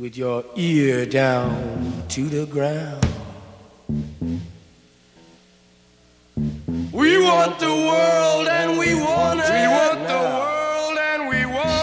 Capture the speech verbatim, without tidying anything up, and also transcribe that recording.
with your ear down to the ground. We want the world and we want it. We want the world and we want